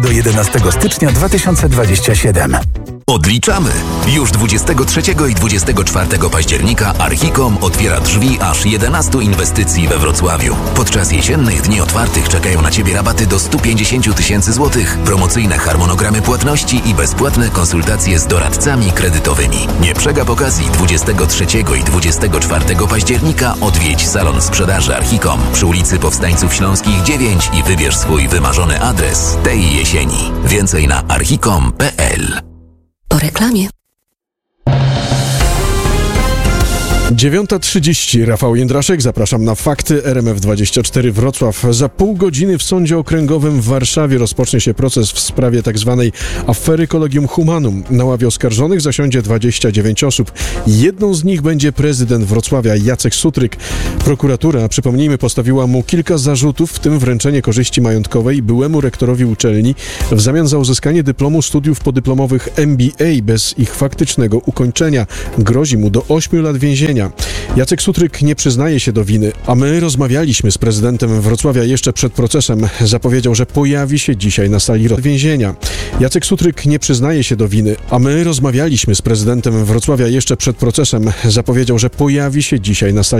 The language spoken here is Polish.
Do 11 stycznia 2027. Odliczamy! Już 23 i 24 października Archicom otwiera drzwi aż 11 inwestycji we Wrocławiu. Podczas jesiennych dni otwartych czekają na Ciebie rabaty do 150 tysięcy złotych, promocyjne harmonogramy płatności i bezpłatne konsultacje z doradcami kredytowymi. Nie przegap okazji 23 i 24 października odwiedź salon sprzedaży Archicom przy ulicy Powstańców Śląskich 9 i wybierz swój wymarzony adres tej jesieni. Więcej na archicom.pl. Po reklamie. 9:30. Rafał Jędraszek, zapraszam na Fakty. RMF24 Wrocław. Za pół godziny w Sądzie Okręgowym w Warszawie rozpocznie się proces w sprawie tzw. afery Collegium Humanum. Na ławie oskarżonych zasiądzie 29 osób. Jedną z nich będzie prezydent Wrocławia Jacek Sutryk. Prokuratura, przypomnijmy, postawiła mu kilka zarzutów, w tym wręczenie korzyści majątkowej byłemu rektorowi uczelni w zamian za uzyskanie dyplomu studiów podyplomowych MBA bez ich faktycznego ukończenia. Grozi mu do 8 lat więzienia. Jacek Sutryk nie przyznaje się do winy, a my rozmawialiśmy z prezydentem Wrocławia jeszcze przed procesem. Zapowiedział, że pojawi się dzisiaj na sali więzienia. Jacek Sutryk nie przyznaje się do winy, a my rozmawialiśmy z prezydentem Wrocławia jeszcze przed procesem. Zapowiedział, że pojawi się dzisiaj na sali